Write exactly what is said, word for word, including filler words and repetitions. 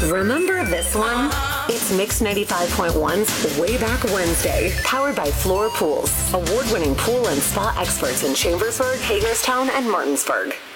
Remember this one? It's Mix ninety-five point one's Way Back Wednesday, powered by Floor Pools, award-winning pool and spa experts in Chambersburg, Hagerstown, and Martinsburg.